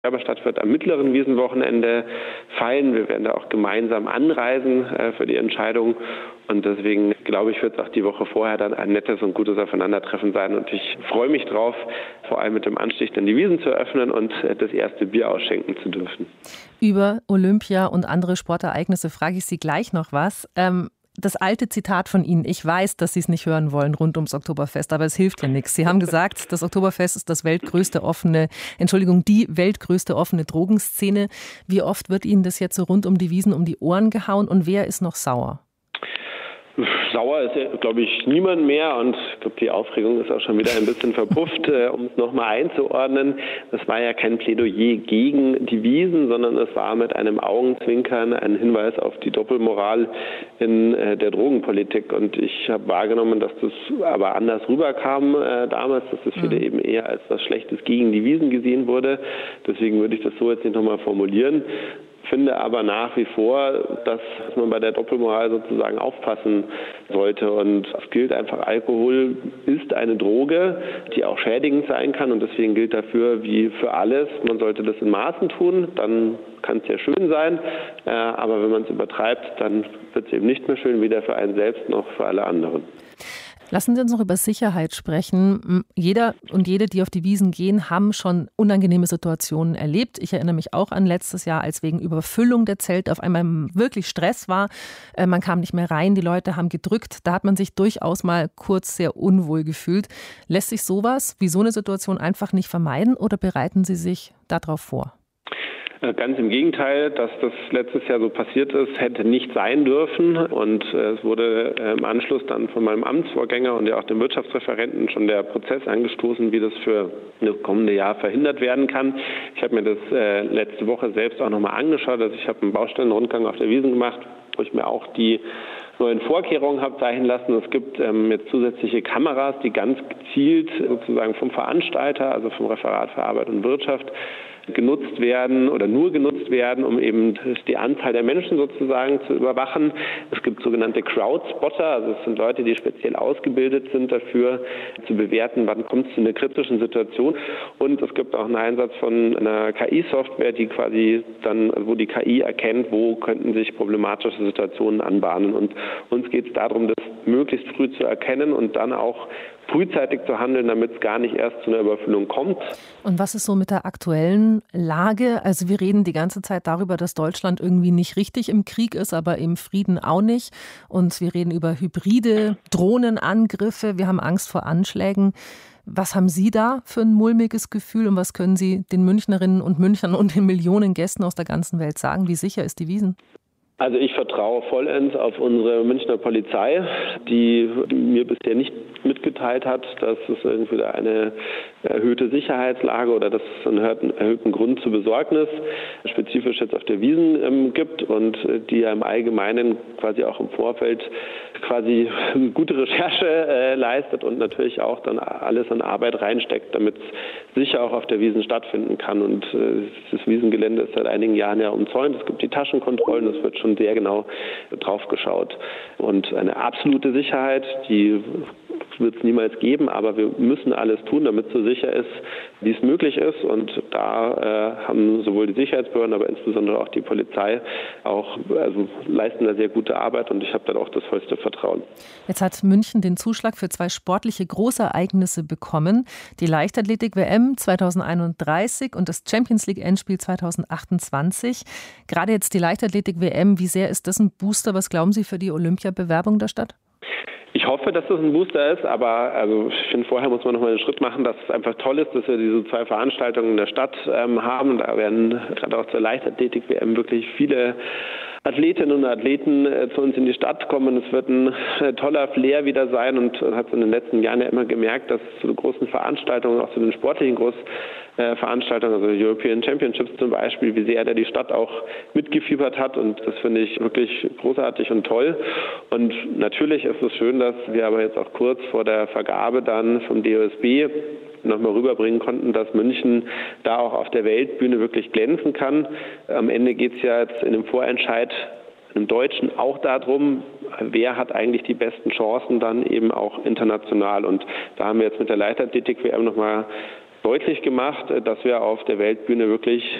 Werberstadt wird am mittleren Wiesenwochenende fallen. Wir werden da auch gemeinsam anreisen für die Entscheidung. Und deswegen glaube ich, wird es auch die Woche vorher dann ein nettes und gutes Aufeinandertreffen sein. Und ich freue mich drauf, vor allem mit dem Anstich dann die Wiesen zu öffnen und das erste Bier ausschenken zu dürfen. Über Olympia und andere Sportereignisse frage ich Sie gleich noch was. Das alte Zitat von Ihnen, ich weiß, dass Sie es nicht hören wollen rund ums Oktoberfest, aber es hilft ja nichts. Sie haben gesagt, das Oktoberfest ist die weltgrößte offene Drogenszene. Wie oft wird Ihnen das jetzt so rund um die Wiesen um die Ohren gehauen und wer ist noch sauer? Sauer ist, glaube ich, niemand mehr und ich glaube, die Aufregung ist auch schon wieder ein bisschen verpufft, um es nochmal einzuordnen. Das war ja kein Plädoyer gegen die Wiesen, sondern es war mit einem Augenzwinkern ein Hinweis auf die Doppelmoral in der Drogenpolitik. Und ich habe wahrgenommen, dass das aber anders rüberkam damals, dass das viele eben eher als was Schlechtes gegen die Wiesen gesehen wurde. Deswegen würde ich das so jetzt nicht nochmal formulieren. Finde aber nach wie vor, dass man bei der Doppelmoral sozusagen aufpassen sollte. Und es gilt einfach, Alkohol ist eine Droge, die auch schädigend sein kann. Und deswegen gilt dafür wie für alles, man sollte das in Maßen tun, dann kann es ja schön sein. Aber wenn man es übertreibt, dann wird es eben nicht mehr schön, weder für einen selbst noch für alle anderen. Lassen Sie uns noch über Sicherheit sprechen. Jeder und jede, die auf die Wiesen gehen, haben schon unangenehme Situationen erlebt. Ich erinnere mich auch an letztes Jahr, als wegen Überfüllung der Zelte auf einmal wirklich Stress war. Man kam nicht mehr rein, die Leute haben gedrückt. Da hat man sich durchaus mal kurz sehr unwohl gefühlt. Lässt sich sowas wie so eine Situation einfach nicht vermeiden oder bereiten Sie sich darauf vor? Ganz im Gegenteil, dass das letztes Jahr so passiert ist, hätte nicht sein dürfen. Und es wurde im Anschluss dann von meinem Amtsvorgänger und ja auch dem Wirtschaftsreferenten schon der Prozess angestoßen, wie das für das kommende Jahr verhindert werden kann. Ich habe mir das letzte Woche selbst auch nochmal angeschaut. Also ich habe einen Baustellenrundgang auf der Wiesn gemacht, wo ich mir auch die neuen Vorkehrungen habe zeichnen lassen. Es gibt jetzt zusätzliche Kameras, die ganz gezielt sozusagen vom Veranstalter, also vom Referat für Arbeit und Wirtschaft, genutzt werden oder nur genutzt werden, um eben die Anzahl der Menschen sozusagen zu überwachen. Es gibt sogenannte Crowdspotter, also es sind Leute, die speziell ausgebildet sind dafür, zu bewerten, wann kommt es zu einer kritischen Situation. Und es gibt auch einen Einsatz von einer KI-Software, die quasi dann, wo die KI erkennt, wo könnten sich problematische Situationen anbahnen. Und uns geht es darum, das möglichst früh zu erkennen und dann auch frühzeitig zu handeln, damit es gar nicht erst zu einer Überfüllung kommt. Und was ist so mit der aktuellen Lage? Also wir reden die ganze Zeit darüber, dass Deutschland irgendwie nicht richtig im Krieg ist, aber im Frieden auch nicht. Und wir reden über hybride Drohnenangriffe. Wir haben Angst vor Anschlägen. Was haben Sie da für ein mulmiges Gefühl und was können Sie den Münchnerinnen und Münchnern und den Millionen Gästen aus der ganzen Welt sagen? Wie sicher ist die Wiesn? Also ich vertraue vollends auf unsere Münchner Polizei, die mir bisher nicht mitgeteilt hat, dass es irgendwie eine erhöhte Sicherheitslage oder dass es einen erhöhten Grund zur Besorgnis spezifisch jetzt auf der Wiesn gibt und die ja im Allgemeinen quasi auch im Vorfeld quasi gute Recherche leistet und natürlich auch dann alles an Arbeit reinsteckt, damit es sicher auch auf der Wiesn stattfinden kann. Und das Wiesengelände ist seit einigen Jahren ja umzäunt. Es gibt die Taschenkontrollen, es wird schon sehr genau drauf geschaut. Und eine absolute Sicherheit, die wird es niemals geben, aber wir müssen alles tun, damit es so sicher ist, wie es möglich ist. Und da haben sowohl die Sicherheitsbehörden, aber insbesondere auch die Polizei leisten da sehr gute Arbeit und ich habe dann auch das vollste Vertrauen. Jetzt hat München den Zuschlag für 2 sportliche Großereignisse bekommen. Die Leichtathletik-WM 2031 und das Champions-League-Endspiel 2028. Gerade jetzt die Leichtathletik-WM, wie sehr ist das ein Booster? Was glauben Sie für die Olympiabewerbung der Stadt? Ich hoffe, dass das ein Booster ist, aber ich finde, vorher muss man noch mal einen Schritt machen, dass es einfach toll ist, dass wir diese 2 Veranstaltungen in der Stadt haben. Da werden gerade auch zur Leichtathletik-WM wirklich viele Athletinnen und Athleten zu uns in die Stadt kommen. Es wird ein toller Flair wieder sein und man hat in den letzten Jahren ja immer gemerkt, dass zu den großen Veranstaltungen, auch zu den sportlichen Großveranstaltungen, also European Championships zum Beispiel, wie sehr da die Stadt auch mitgefiebert hat und das finde ich wirklich großartig und toll. Und natürlich ist es schön, dass wir aber jetzt auch kurz vor der Vergabe dann vom DOSB nochmal rüberbringen konnten, dass München da auch auf der Weltbühne wirklich glänzen kann. Am Ende geht es ja jetzt in dem Vorentscheid im Deutschen auch darum, wer hat eigentlich die besten Chancen dann eben auch international. Und da haben wir jetzt mit der Leichtathletik-WM nochmal deutlich gemacht, dass wir auf der Weltbühne wirklich